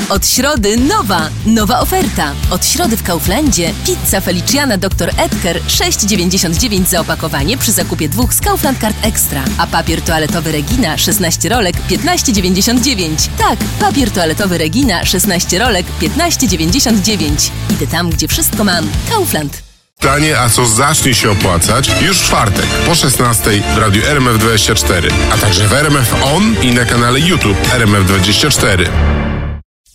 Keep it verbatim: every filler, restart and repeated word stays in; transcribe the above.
Od środy nowa, nowa oferta. Od środy w Kauflandzie pizza Feliciana doktor Edgar sześć dziewięćdziesiąt dziewięć za opakowanie przy zakupie dwóch z Kaufland Card Extra. A papier toaletowy Regina szesnaście rolek piętnaście dziewięćdziesiąt dziewięć. Tak, papier toaletowy Regina szesnaście rolek piętnaście dziewięćdziesiąt dziewięć. Idę tam, gdzie wszystko mam. Kaufland. Tanie, a co zacznie się opłacać? Już w czwartek po szesnastej w radiu R M F dwadzieścia cztery, a także w R M F On i na kanale YouTube R M F dwadzieścia cztery.